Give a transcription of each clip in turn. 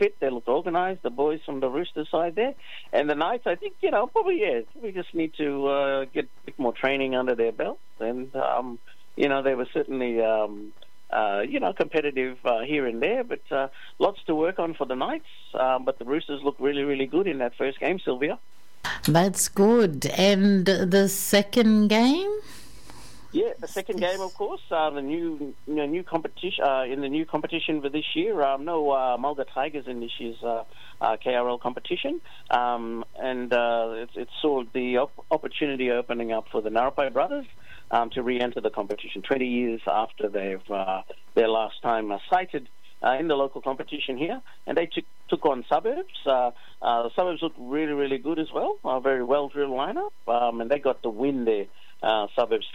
fit. They looked organised, the boys from the Roosters side there. And the Knights, I think, probably, we just need to get a bit more training under their belts. And, they were certainly, competitive here and there, but lots to work on for the Knights. But the Roosters look really, really good in that first game, Sylvia. That's good. And the second game? Yeah, the second game, of course, the new competition in the new competition for this year. No Mulga Tigers in this year's KRL competition, and it saw the opportunity opening up for the Narapai brothers to re-enter the competition 20 years after they've their last time sighted in the local competition here, and they took on Suburbs. The Suburbs looked really, really good as well. A very well-drilled lineup, and they got the win there. Suburbs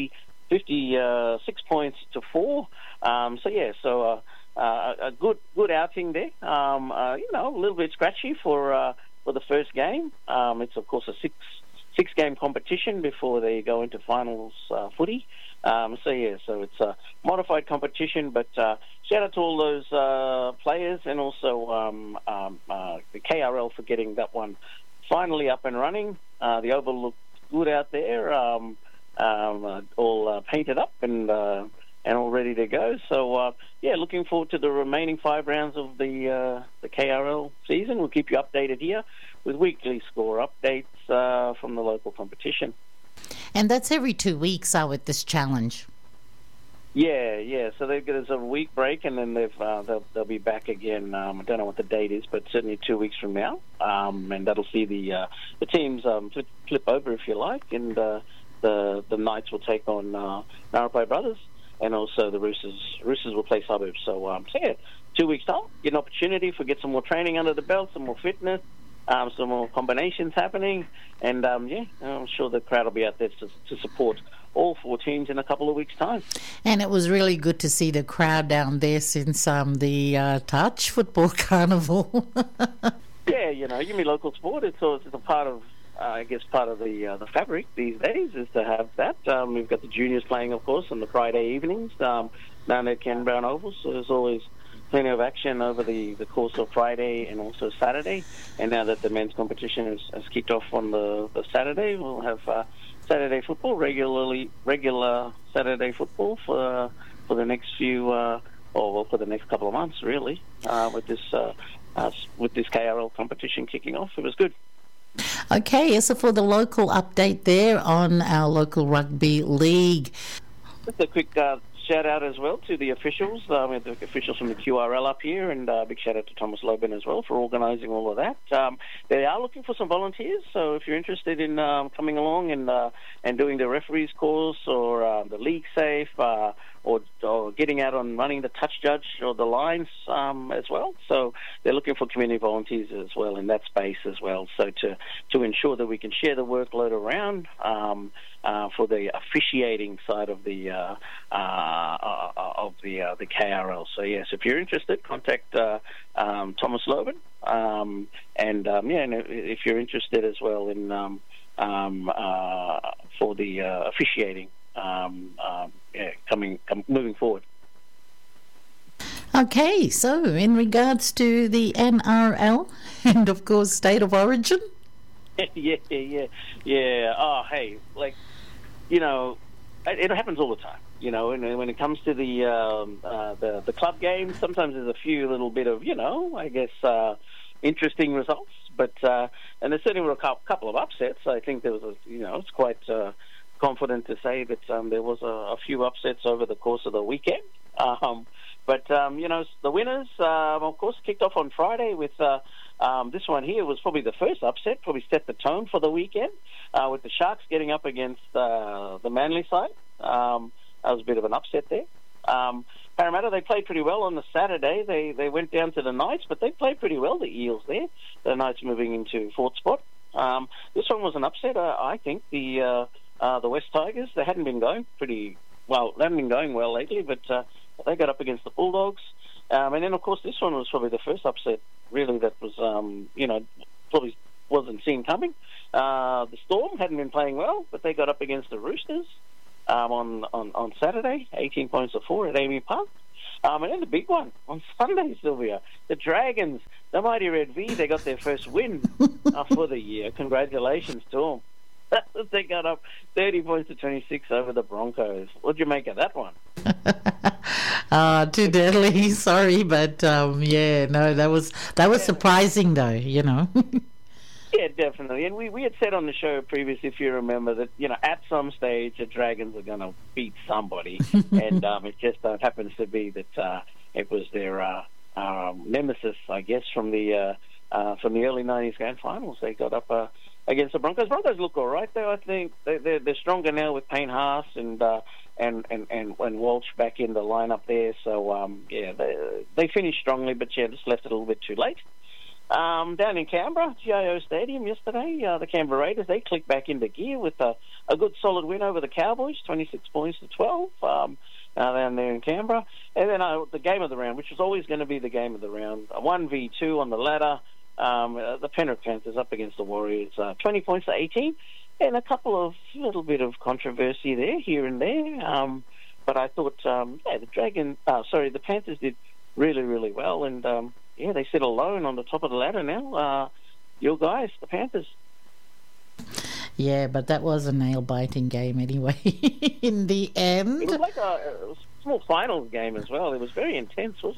56 points to 4. A good outing there. A little bit scratchy for the first game. It's of course a six game competition before they go into finals footy. So it's a modified competition, but shout out to all those players and also the KRL for getting that one finally up and running. The Oval looked good out there, all painted up and all ready to go. So looking forward to the remaining 5 rounds of the KRL season. We'll keep you updated here with weekly score updates from the local competition. And that's every 2 weeks, with this challenge. Yeah. So there's a week break, and then they'll be back again. I don't know what the date is, but certainly 2 weeks from now. And that'll see the teams flip over, if you like, and the Knights will take on Narapai Brothers, and also the Roosters will play Suburbs. So 2 weeks time, get an opportunity for get some more training under the belt, some more fitness. Some more combinations happening, and I'm sure the crowd will be out there to support all 4 teams in a couple of weeks' time. And it was really good to see the crowd down there since the Touch Football Carnival. Yeah, give me local sport. It's a part of, part of the fabric these days is to have that. We've got the juniors playing, of course, on the Friday evenings down at Ken Brown Oval, so there's always plenty of action over the course of Friday and also Saturday. And now that the men's competition has kicked off on the Saturday, we'll have Saturday football, regular Saturday football for the next few, for the next couple of months, really, with this KRL competition kicking off. It was good. Okay, so for the local update there on our local rugby league. Just a quick shout out as well to the officials, the officials from the QRL up here, and big shout out to Thomas Loban as well for organising all of that. They are looking for some volunteers, so if you're interested in coming along and doing the referees course or the league safe or getting out on running the touch judge or the lines as well, so they're looking for community volunteers as well in that space as well. So to ensure that we can share the workload around for the officiating side of the KRL. So yes, if you're interested, contact Thomas Loban, and if you're interested as well in for the officiating, moving forward. Okay, so in regards to the NRL and of course State of Origin. Yeah. Oh, hey, it happens all the time. When it comes to the club games, sometimes there's a few little bit of, interesting results. But and there certainly were a couple of upsets. I think there was it's quite confident to say that there was a few upsets over the course of the weekend. But the winners, of course, kicked off on Friday with this one here was probably the first upset, probably set the tone for the weekend, with the Sharks getting up against the Manly side. That was a bit of an upset there. Parramatta, they played pretty well on the Saturday. They went down to the Knights, but they played pretty well, the Eels there. The Knights moving into 4th spot. This one was an upset, I think. The West Tigers, they hadn't been going well lately, but they got up against the Bulldogs. And then, of course, this one was probably the first upset, really, that was, probably wasn't seen coming. The Storm hadn't been playing well, but they got up against the Roosters on Saturday, 18 points to 4 at Amy Park. And then the big one on Sunday, Sylvia, the Dragons, the mighty Red V, they got their first win for the year. Congratulations to them. They got up 30 points to 26 over the Broncos. What'd you make of that one? Too deadly. Sorry, but yeah, no, that was surprising though. Yeah, definitely. And we had said on the show previously, if you remember, that at some stage the Dragons are going to beat somebody, and it just happens to be that it was their nemesis, I guess, from the early '90s grand finals. They got up against the Broncos. Broncos look all right, though. I think they're stronger now with Payne Haas and Walsh back in the lineup there. So yeah, they finished strongly, but yeah, just left it a little bit too late. Down in Canberra, GIO Stadium yesterday, the Canberra Raiders, they clicked back into gear with a good solid win over the Cowboys, 26 points to 12, down there in Canberra. And then the game of the round, which was always going to be the game of the round, 1v2 on the ladder, the Penrith Panthers up against the Warriors, 20 points to 18, and a little bit of controversy there, here and there. But I thought, the Panthers did really, really well, and yeah, they sit alone on the top of the ladder now. Your guys, the Panthers. Yeah, but that was a nail-biting game anyway, in the end. It was like a small finals game as well. It was very intense, wasn't